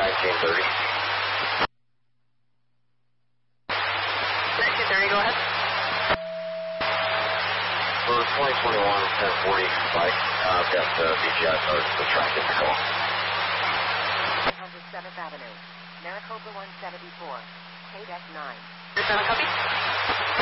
1930. 1930, go ahead. For 2021 1040 bike, I've got BGI started to track in the call. 7th Avenue, Maricopa 174, KDEC 9. 7, copy.